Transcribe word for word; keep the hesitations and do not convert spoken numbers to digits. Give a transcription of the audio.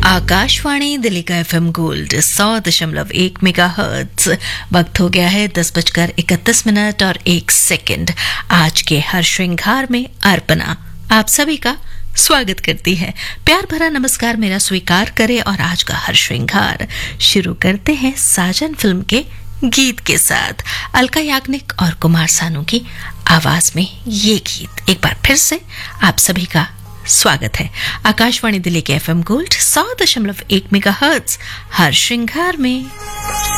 आकाशवाणी दिल्ली का FM gold सौ दशमलव एक मेगा हर्ट्ज। वक्त हो गया है दस बजकर इकतीस मिनट और एक सेकंड। आज के हर श्रृंगार में अर्पणा आप सभी का स्वागत करती है। प्यार भरा नमस्कार मेरा स्वीकार करें और आज का हर श्रृंगार शुरू करते हैं साजन फिल्म के गीत के साथ। अलका याग्निक और कुमार सानू की आवाज में ये गीत एक बार फिर से आप सभी का स्वागत है। आकाशवाणी दिल्ली के एफएम गोल्ड सौ दशमलव एक मेगा हर्ट्ज हर श्रृंगार में।